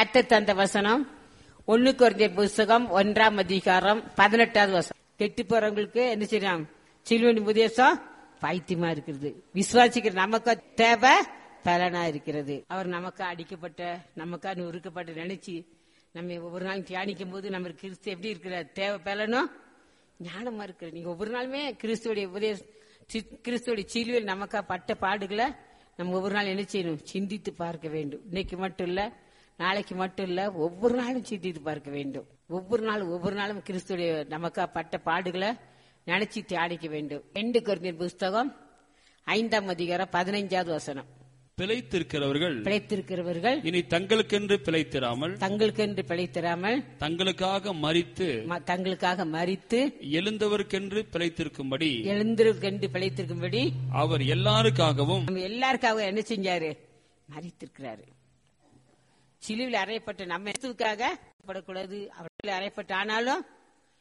கர்த்தர் தந்த வசனம் 1 கொரிந்தியர் புஸ்தகம் 1:18 வசனம். கெட்டு போறவங்களுக்கு என்ன செய்யலாம்? சிலுவையின் உபதேசம் பைத்தியமா இருக்கிறது. விசுவாசிக்கிற நமக்கு தேவை பலனா இருக்கிறது. அவர் நமக்கா அடிக்கப்பட்ட, நமக்கா நொறுக்கப்பட்ட நினைச்சு நம்ம ஒவ்வொரு நாளும் தியானிக்கும் போது நம்ம கிறிஸ்து எப்படி இருக்கிற தேவை பலனும் ஞானமா இருக்கிற. நீங்க ஒவ்வொரு நாளுமே கிறிஸ்துவோடைய கிறிஸ்துவோடைய சிலுவையில் நமக்கா பட்ட பாடுகளை நம்ம ஒவ்வொரு நாள் என்ன செய்யணும்? சிந்தித்து பார்க்க வேண்டும். இன்னைக்கு மட்டும் இல்ல, நாளைக்கு மட்டும் இல்ல, ஒவ்வொரு நாளும் சிந்தித்து பார்க்க வேண்டும். ஒவ்வொரு நாளும் கிறிஸ்துவோடைய நமக்கா பட்ட பாடுகளை நினைச்சு தியானிக்க வேண்டும். 2 கொரிந்தியர் புஸ்தகம் 5:15 வசனம். பிழைத்திருக்கிறவர்கள் இனி தங்களுக்கென்று பிழைத்திராமல் தங்களுக்காக மரித்து எழுந்தவர்க்கென்று பிழைத்திருக்கும்படி அவர் எல்லாருக்காகவும் என்ன செஞ்சாரு? மரித்திருக்கிறாரு. சிலுவையில் அறையப்பட்ட நம்ம படக்கூடாது. அவர்கள் அறையப்பட்ட ஆனாலும்